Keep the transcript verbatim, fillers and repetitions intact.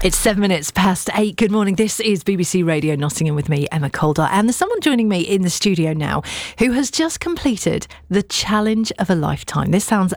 It's seven minutes past eight. Good morning. This is B B C Radio Nottingham with me, Emma Calder. And there's someone joining me in the studio now who has just completed the challenge of a lifetime. This sounds